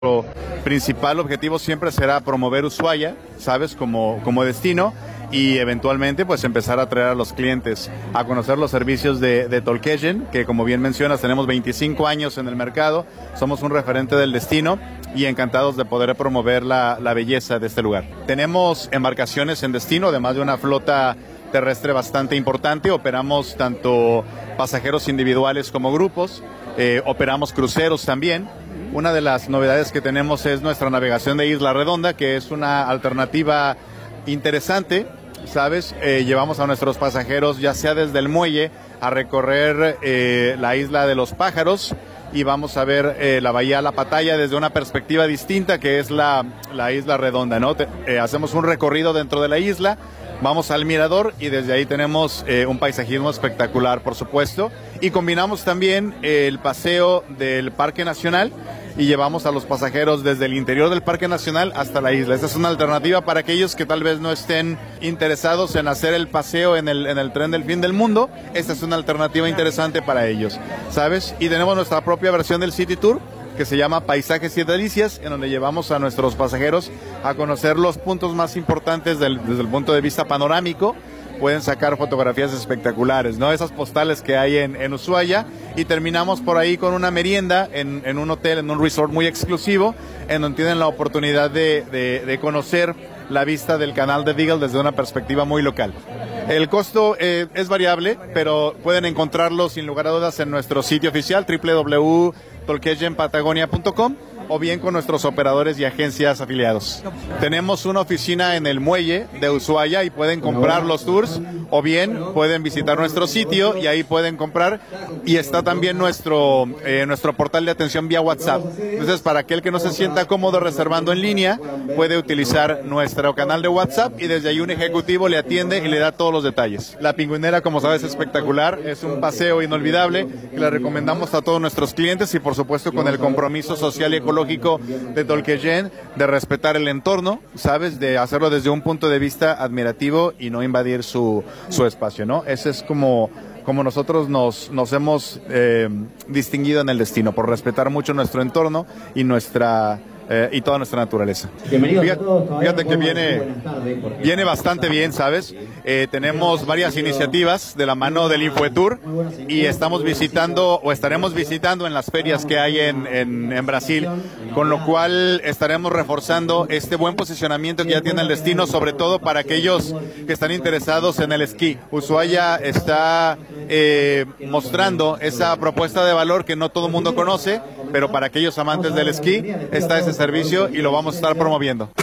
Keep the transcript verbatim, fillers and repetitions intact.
Nuestro principal objetivo siempre será promover Ushuaia, ¿sabes? Como, como destino y eventualmente pues empezar a traer a los clientes a conocer los servicios de, de Tolkeien, que como bien mencionas tenemos veinticinco años en el mercado, somos un referente del destino y encantados de poder promover la, la belleza de este lugar. Tenemos embarcaciones en destino, además de una flota terrestre bastante importante, operamos tanto pasajeros individuales como grupos, eh, operamos cruceros también. Una de las novedades que tenemos es nuestra navegación de Isla Redonda, que es una alternativa interesante, ¿sabes? Eh, llevamos a nuestros pasajeros ya sea desde el muelle a recorrer eh, la isla de los pájaros y vamos a ver eh, la bahía La Pataya desde una perspectiva distinta que es la, la Isla Redonda, ¿no? Te, eh, hacemos un recorrido dentro de la isla, vamos al mirador y desde ahí tenemos eh, un paisajismo espectacular, por supuesto, y combinamos también eh, el paseo del Parque Nacional y llevamos a los pasajeros desde el interior del Parque Nacional hasta la isla. Esta es una alternativa para aquellos que tal vez no estén interesados en hacer el paseo en el, en el tren del fin del mundo. Esta es una alternativa interesante para ellos, ¿sabes? Y tenemos nuestra propia versión del City Tour, que se llama Paisajes y Delicias, en donde llevamos a nuestros pasajeros a conocer los puntos más importantes del, desde el punto de vista panorámico. Pueden sacar fotografías espectaculares, ¿no? Esas postales que hay en, en Ushuaia, y terminamos por ahí con una merienda en, en un hotel, en un resort muy exclusivo, en donde tienen la oportunidad de, de, de conocer la vista del canal de Beagle desde una perspectiva muy local. El costo eh, es variable, pero pueden encontrarlo sin lugar a dudas en nuestro sitio oficial doble u doble u doble u punto tolkeien patagonia punto com o bien con nuestros operadores y agencias afiliados. Tenemos una oficina en el muelle de Ushuaia y pueden comprar los tours o bien pueden visitar nuestro sitio y ahí pueden comprar, y está también nuestro, eh, nuestro portal de atención vía WhatsApp. Entonces, para aquel que no se sienta cómodo reservando en línea, puede utilizar nuestro canal de WhatsApp y desde ahí un ejecutivo le atiende y le da todos los detalles. La Pingüinera, como sabes, es espectacular, es un paseo inolvidable que le recomendamos a todos nuestros clientes y por supuesto con el compromiso social y ecológico de Tolkeien, de respetar el entorno, ¿sabes? De hacerlo desde un punto de vista admirativo y no invadir su, su espacio, ¿no? Ese es como, como nosotros nos, nos hemos eh, distinguido en el destino, por respetar mucho nuestro entorno y nuestra... Eh, y toda nuestra naturaleza. Fíjate, fíjate que viene, viene bastante bien, ¿sabes? Eh, tenemos varias iniciativas de la mano del Infoetour y estamos visitando o estaremos visitando en las ferias que hay en, en, en Brasil, con lo cual estaremos reforzando este buen posicionamiento que ya tiene el destino, sobre todo para aquellos que están interesados en el esquí. Ushuaia está eh, mostrando esa propuesta de valor que no todo el mundo conoce, pero para aquellos amantes del esquí está ese servicio y lo vamos a estar promoviendo.